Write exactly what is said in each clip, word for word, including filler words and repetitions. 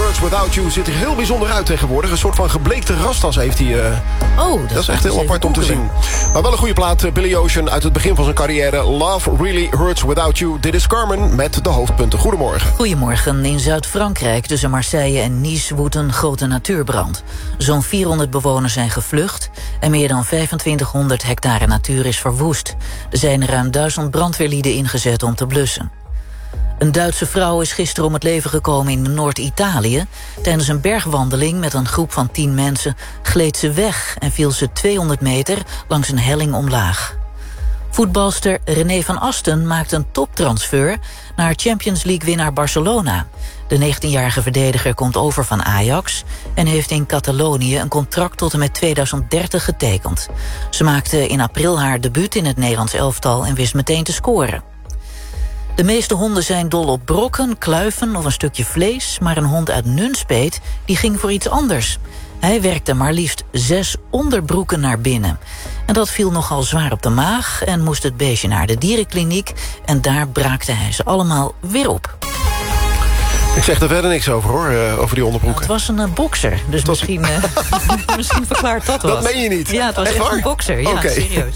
Hurts Without You ziet er heel bijzonder uit tegenwoordig. Een soort van gebleekte rastas heeft hij. Uh... Oh, dat, dat is echt heel apart om te zien. Maar wel een goede plaat. Billy Ocean uit het begin van zijn carrière. Love Really Hurts Without You. Dit is Carmen met de hoofdpunten. Goedemorgen. Goedemorgen. In Zuid-Frankrijk tussen Marseille en Nice woedt een grote natuurbrand. Zo'n vierhonderd bewoners zijn gevlucht en meer dan vijfentwintighonderd hectare natuur is verwoest. Er zijn ruim duizend brandweerlieden ingezet om te blussen. Een Duitse vrouw is gisteren om het leven gekomen in Noord-Italië. Tijdens een bergwandeling met een groep van tien mensen gleed ze weg en viel ze tweehonderd meter langs een helling omlaag. Voetbalster René van Asten maakt een toptransfer naar Champions League-winnaar Barcelona. De negentienjarige verdediger komt over van Ajax en heeft in Catalonië een contract tot en met tweeduizend dertig getekend. Ze maakte in april haar debuut in het Nederlands elftal en wist meteen te scoren. De meeste honden zijn dol op brokken, kluiven of een stukje vlees, maar een hond uit Nunspeet die ging voor iets anders. Hij werkte maar liefst zes onderbroeken naar binnen. En dat viel nogal zwaar op de maag en moest het beestje naar de dierenkliniek en daar braakte hij ze allemaal weer op. Ik zeg er verder niks over, hoor, uh, over die onderbroeken. Nou, het was een uh, bokser, dus was... misschien, uh, misschien verklaart dat wel. Dat meen je niet? Ja, het was echt, echt een bokser, ja, okay. Serieus.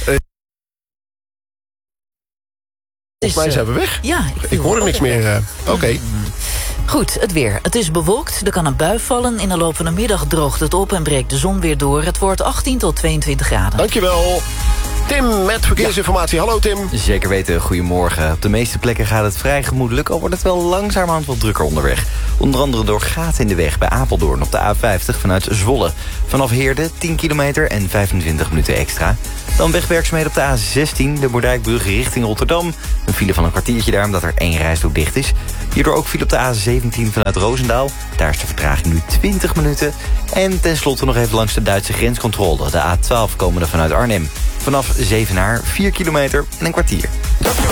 Volgens mij zijn we weg. Ja, ik, ik hoor er niks meer. Uh, Oké. Okay. Goed, het weer. Het is bewolkt, er kan een bui vallen. In de loop van de middag droogt het op en breekt de zon weer door. Het wordt achttien tot tweeëntwintig graden. Dankjewel. Tim met verkeersinformatie. Ja. Hallo Tim. Zeker weten, goedemorgen. Op de meeste plekken gaat het vrij gemoedelijk, al wordt het wel langzamerhand wat drukker onderweg. Onder andere door gaten in de weg bij Apeldoorn op de A vijftig vanuit Zwolle. Vanaf Heerde tien kilometer en vijfentwintig minuten extra. Dan wegwerkzaamheden op de A zestien, de Moerdijkbrug richting Rotterdam. Een file van een kwartiertje daar, omdat er één reisroute dicht is. Hierdoor ook file op de A zeventien vanuit Roosendaal. Daar is de vertraging nu twintig minuten. En tenslotte nog even langs de Duitse grenscontrole. De A twaalf komende vanuit Arnhem. Vanaf Zevenaar vier kilometer en een kwartier.